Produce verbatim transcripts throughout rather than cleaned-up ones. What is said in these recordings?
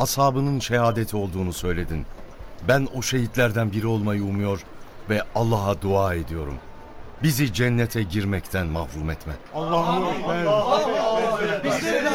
ashabının şehadeti olduğunu söyledin. Ben o şehitlerden biri olmayı umuyor ve Allah'a dua ediyorum. Bizi cennete girmekten mahrum etme. Allahu Ekber.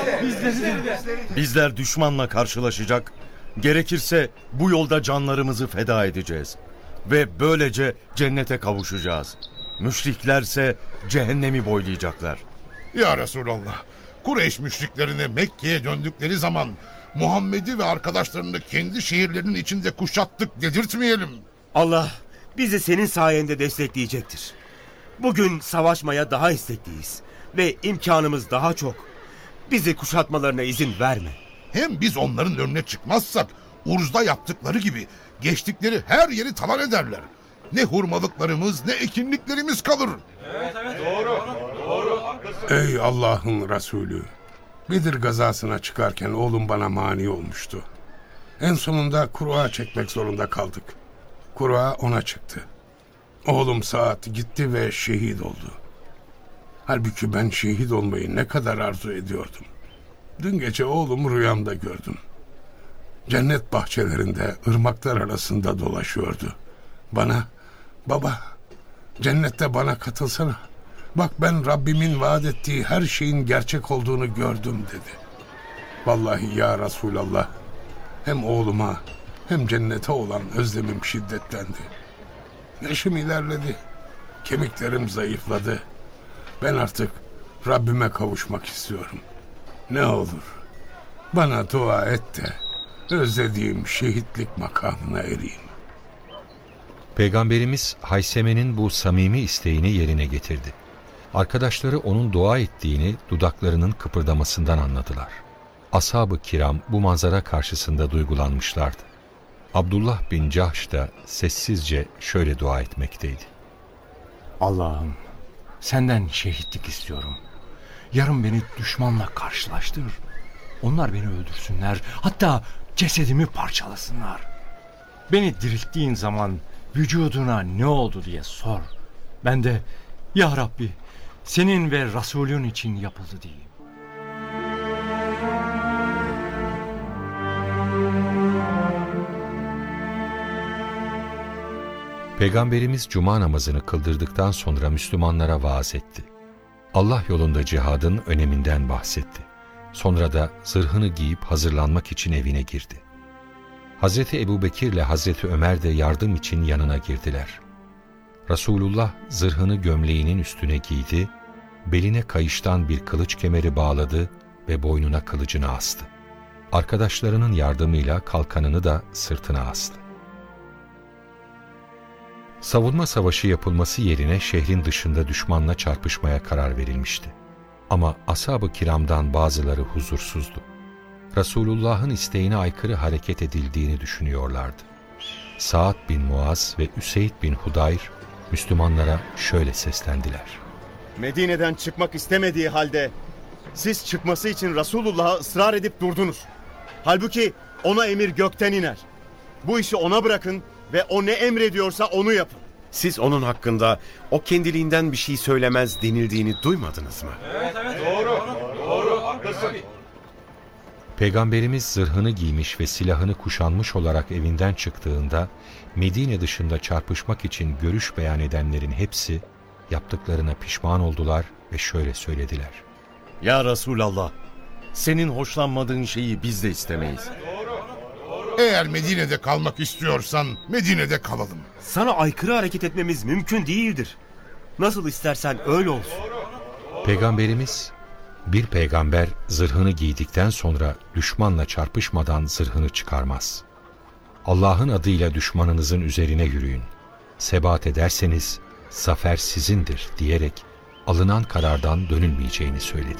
Bizler düşmanla karşılaşacak, gerekirse bu yolda canlarımızı feda edeceğiz. Ve böylece cennete kavuşacağız. Müşriklerse cehennemi boylayacaklar. Ya Resulallah, Kureyş müşriklerine Mekke'ye döndükleri zaman Muhammed'i ve arkadaşlarını kendi şehirlerinin içinde kuşattık dedirtmeyelim. Allah bizi senin sayende destekleyecektir. Bugün savaşmaya daha istekliyiz ve imkanımız daha çok. Bizi kuşatmalarına izin verme. Hem biz onların önüne çıkmazsak Urz'da yaptıkları gibi geçtikleri her yeri talan ederler. Ne hurmalıklarımız ne ekinliklerimiz kalır. Evet, evet. Doğru. Doğru. Haklısın. Ey Allah'ın Resulü! Bedir gazasına çıkarken oğlum bana mani olmuştu. En sonunda kura çekmek zorunda kaldık. Kura ona çıktı. Oğlum Saad gitti ve şehit oldu. Halbuki ben şehit olmayı ne kadar arzu ediyordum. Dün gece oğlumu rüyamda gördüm. Cennet bahçelerinde, ırmaklar arasında dolaşıyordu. Bana, baba, cennette bana katılsana. Bak ben Rabbimin vaat ettiği her şeyin gerçek olduğunu gördüm dedi. Vallahi ya Resulallah, hem oğluma hem cennete olan özlemim şiddetlendi. Yaşım ilerledi, kemiklerim zayıfladı. Ben artık Rabbime kavuşmak istiyorum. Ne olur bana dua et de özlediğim şehitlik makamına ereyim. Peygamberimiz Hayseme'nin bu samimi isteğini yerine getirdi. Arkadaşları onun dua ettiğini dudaklarının kıpırdamasından anladılar. Ashab-ı kiram bu manzara karşısında duygulanmışlardı. Abdullah bin Cahş da sessizce şöyle dua etmekteydi. Allah'ım, senden şehitlik istiyorum. Yarın beni düşmanla karşılaştır. Onlar beni öldürsünler. Hatta cesedimi parçalasınlar. Beni dirilttiğin zaman vücuduna ne oldu diye sor. Ben de ya Rabbi senin ve Resulün için yapıldı diyeyim. Peygamberimiz cuma namazını kıldırdıktan sonra Müslümanlara vaaz etti. Allah yolunda cihadın öneminden bahsetti. Sonra da zırhını giyip hazırlanmak için evine girdi. Hazreti Ebubekir ile Hazreti Ömer de yardım için yanına girdiler. Resulullah zırhını gömleğinin üstüne giydi, beline kayıştan bir kılıç kemeri bağladı ve boynuna kılıcını astı. Arkadaşlarının yardımıyla kalkanını da sırtına astı. Savunma savaşı yapılması yerine şehrin dışında düşmanla çarpışmaya karar verilmişti. Ama ashab-ı kiramdan bazıları huzursuzdu. Resulullah'ın isteğine aykırı hareket edildiğini düşünüyorlardı. Sa'd bin Muaz ve Üseyd bin Hudayr Müslümanlara şöyle seslendiler. Medine'den çıkmak istemediği halde siz çıkması için Resulullah'a ısrar edip durdunuz. Halbuki ona emir gökten iner. Bu işi ona bırakın ve o ne emrediyorsa onu yapın. Siz onun hakkında o kendiliğinden bir şey söylemez denildiğini duymadınız mı? Evet, evet. Doğru. Doğru. Haklısın. Peygamberimiz zırhını giymiş ve silahını kuşanmış olarak evinden çıktığında Medine dışında çarpışmak için görüş beyan edenlerin hepsi yaptıklarına pişman oldular ve şöyle söylediler. Ya Resulallah, senin hoşlanmadığın şeyi biz de istemeyiz. Eğer Medine'de kalmak istiyorsan Medine'de kalalım. Sana aykırı hareket etmemiz mümkün değildir. Nasıl istersen öyle olsun. Peygamberimiz, bir peygamber zırhını giydikten sonra düşmanla çarpışmadan zırhını çıkarmaz. Allah'ın adıyla düşmanınızın üzerine yürüyün. Sebat ederseniz zafer sizindir diyerek alınan karardan dönülmeyeceğini söyledi.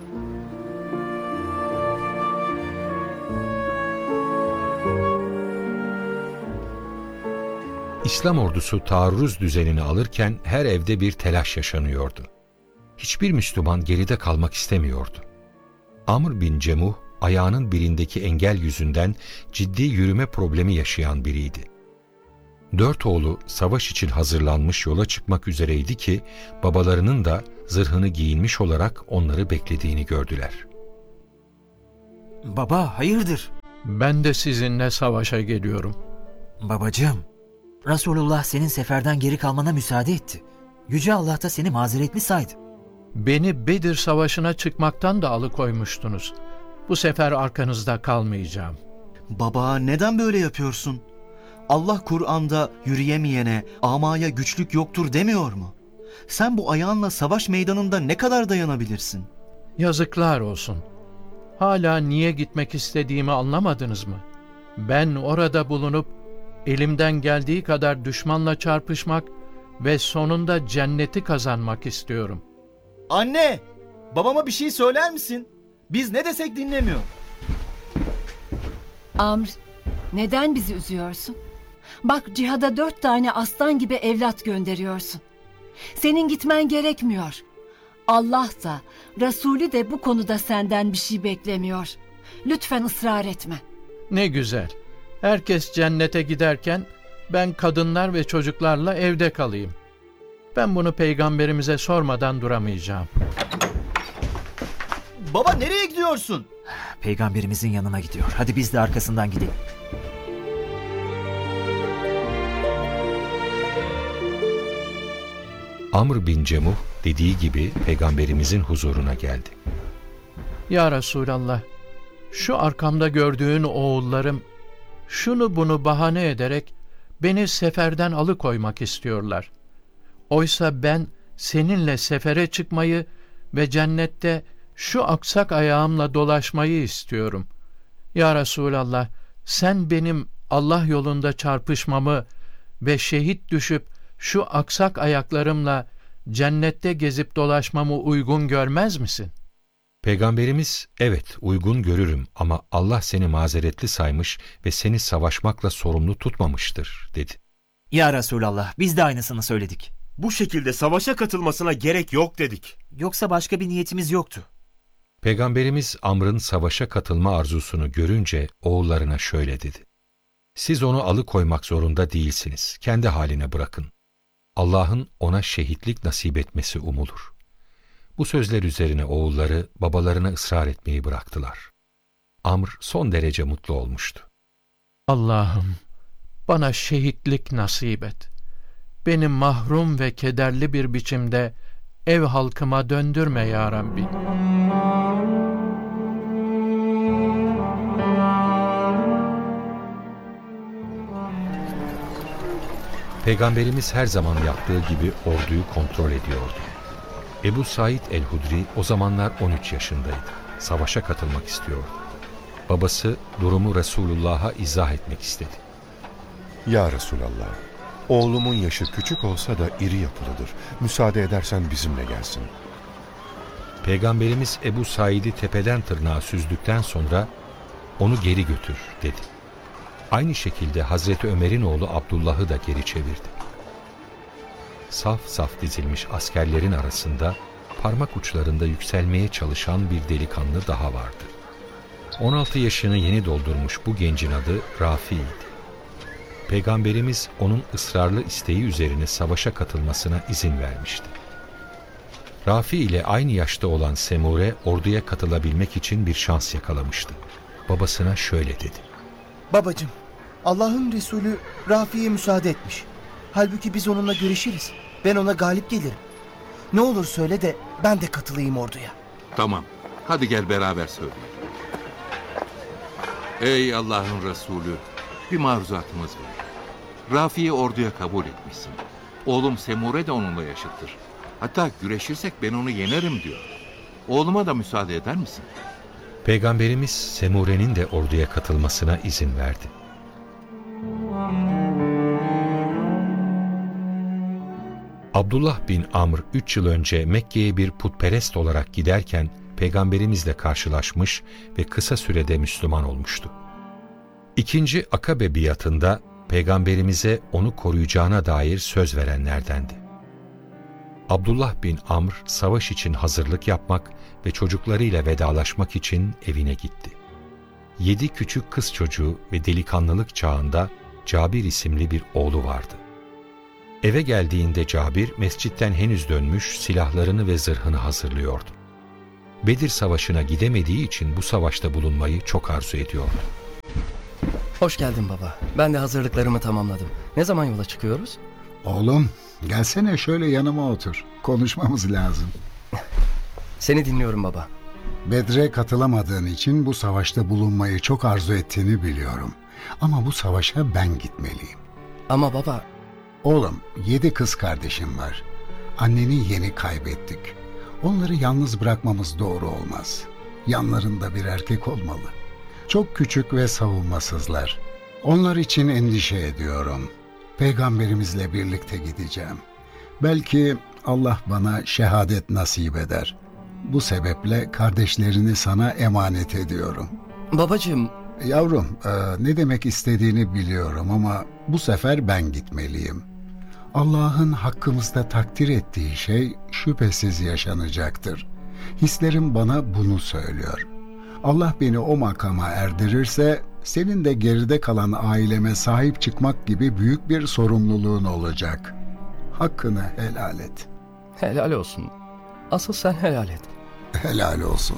İslam ordusu taarruz düzenini alırken her evde bir telaş yaşanıyordu. Hiçbir Müslüman geride kalmak istemiyordu. Amr bin Cemuh, ayağının birindeki engel yüzünden ciddi yürüme problemi yaşayan biriydi. Dört oğlu savaş için hazırlanmış yola çıkmak üzereydi ki, babalarının da zırhını giyinmiş olarak onları beklediğini gördüler. Baba hayırdır? Ben de sizinle savaşa geliyorum. Babacığım, Resulullah senin seferden geri kalmana müsaade etti. Yüce Allah da seni mazeretli saydı. Beni Bedir Savaşı'na çıkmaktan da alıkoymuştunuz. Bu sefer arkanızda kalmayacağım. Baba, neden böyle yapıyorsun? Allah Kur'an'da yürüyemeyene, amaya güçlük yoktur demiyor mu? Sen bu ayağınla savaş meydanında ne kadar dayanabilirsin? Yazıklar olsun. Hala niye gitmek istediğimi anlamadınız mı? Ben orada bulunup elimden geldiği kadar düşmanla çarpışmak ve sonunda cenneti kazanmak istiyorum. Anne! Babama bir şey söyler misin? Biz ne desek dinlemiyor. Amr, neden bizi üzüyorsun? Bak, cihada dört tane aslan gibi evlat gönderiyorsun. Senin gitmen gerekmiyor. Allah da, Resulü de bu konuda senden bir şey beklemiyor. Lütfen ısrar etme. Ne güzel. Herkes cennete giderken ben kadınlar ve çocuklarla evde kalayım. Ben bunu peygamberimize sormadan duramayacağım. Baba, nereye gidiyorsun? Peygamberimizin yanına gidiyor. Hadi biz de arkasından gidelim. Amr bin Cemuh dediği gibi peygamberimizin huzuruna geldi. Ya Resulallah, şu arkamda gördüğün oğullarım şunu bunu bahane ederek beni seferden alıkoymak istiyorlar. Oysa ben seninle sefere çıkmayı ve cennette şu aksak ayağımla dolaşmayı istiyorum. Ya Resulallah, sen benim Allah yolunda çarpışmamı ve şehit düşüp şu aksak ayaklarımla cennette gezip dolaşmamı uygun görmez misin? Peygamberimiz, evet uygun görürüm ama Allah seni mazeretli saymış ve seni savaşmakla sorumlu tutmamıştır, dedi. Ya Resulallah, biz de aynısını söyledik. Bu şekilde savaşa katılmasına gerek yok dedik. Yoksa başka bir niyetimiz yoktu. Peygamberimiz Amr'ın savaşa katılma arzusunu görünce oğullarına şöyle dedi. Siz onu alıkoymak zorunda değilsiniz. Kendi haline bırakın. Allah'ın ona şehitlik nasip etmesi umulur. Bu sözler üzerine oğulları babalarına ısrar etmeyi bıraktılar. Amr son derece mutlu olmuştu. Allah'ım, bana şehitlik nasip et. Beni mahrum ve kederli bir biçimde ev halkıma döndürme ya Rabbi. Peygamberimiz her zaman yaptığı gibi orduyu kontrol ediyordu. Ebu Said el-Hudri o zamanlar on üç yaşındaydı. Savaşa katılmak istiyordu. Babası durumu Resulullah'a izah etmek istedi. Ya Resulallah, oğlumun yaşı küçük olsa da iri yapılıdır. Müsaade edersen bizimle gelsin. Peygamberimiz Ebu Said'i tepeden tırnağa süzdükten sonra onu geri götür dedi. Aynı şekilde Hazreti Ömer'in oğlu Abdullah'ı da geri çevirdi. Saf saf dizilmiş askerlerin arasında parmak uçlarında yükselmeye çalışan bir delikanlı daha vardı. on altı yaşını yeni doldurmuş bu gencin adı Rafi'ydi. Peygamberimiz onun ısrarlı isteği üzerine savaşa katılmasına izin vermişti. Rafi ile aynı yaşta olan Semure orduya katılabilmek için bir şans yakalamıştı. Babasına şöyle dedi. Babacığım, Allah'ın Resulü Rafi'ye müsaade etmiş. Halbuki biz onunla görüşürüz. Ben ona galip gelirim. Ne olur söyle de ben de katılayım orduya. Tamam, hadi gel beraber söyleyelim. Ey Allah'ın Resulü, bir maruzatımız var. Rafi'yi orduya kabul etmişsin. Oğlum Semure de onunla yaşıttır. Hatta güreşirsek ben onu yenerim diyor. Oğluma da müsaade eder misin? Peygamberimiz Semure'nin de orduya katılmasına izin verdi. Abdullah bin Amr üç yıl önce Mekke'ye bir putperest olarak giderken Peygamberimizle karşılaşmış ve kısa sürede Müslüman olmuştu. İkinci Akabe biatında Peygamberimize onu koruyacağına dair söz verenlerdendi. Abdullah bin Amr savaş için hazırlık yapmak ve çocuklarıyla vedalaşmak için evine gitti. Yedi küçük kız çocuğu ve delikanlılık çağında Cabir isimli bir oğlu vardı. Eve geldiğinde Cabir mescitten henüz dönmüş silahlarını ve zırhını hazırlıyordu. Bedir Savaşı'na gidemediği için bu savaşta bulunmayı çok arzu ediyordu. Hoş geldin baba. Ben de hazırlıklarımı tamamladım. Ne zaman yola çıkıyoruz? Oğlum gelsene şöyle yanıma otur. Konuşmamız lazım. Seni dinliyorum baba. Bedre katılamadığın için bu savaşta bulunmayı çok arzu ettiğini biliyorum. Ama bu savaşa ben gitmeliyim. Ama baba... Oğlum, yedi kız kardeşim var. Anneni yeni kaybettik. Onları yalnız bırakmamız doğru olmaz. Yanlarında bir erkek olmalı. Çok küçük ve savunmasızlar. Onlar için endişe ediyorum. Peygamberimizle birlikte gideceğim. Belki Allah bana şehadet nasip eder. Bu sebeple kardeşlerini sana emanet ediyorum. Babacığım... Yavrum, e, ne demek istediğini biliyorum ama bu sefer ben gitmeliyim. Allah'ın hakkımızda takdir ettiği şey şüphesiz yaşanacaktır. Hislerim bana bunu söylüyor. Allah beni o makama erdirirse senin de geride kalan aileme sahip çıkmak gibi büyük bir sorumluluğun olacak. Hakkını helal et. Helal olsun. Asıl sen helal et. Helal olsun.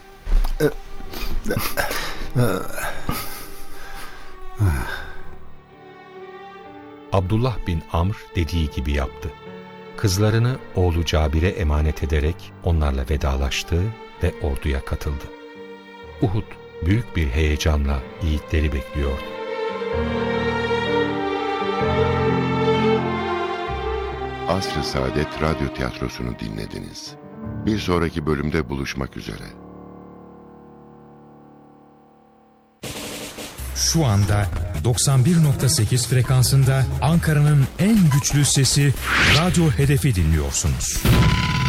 Abdullah bin Amr dediği gibi yaptı. Kızlarını oğlu Cabir'e emanet ederek onlarla vedalaştı ve orduya katıldı. Uhud büyük bir heyecanla yiğitleri bekliyordu. Asr-ı Saadet Radyo Tiyatrosu'nu dinlediniz. Bir sonraki bölümde buluşmak üzere. Şu anda doksan bir nokta sekiz frekansında Ankara'nın en güçlü sesi Radyo Hedefi dinliyorsunuz.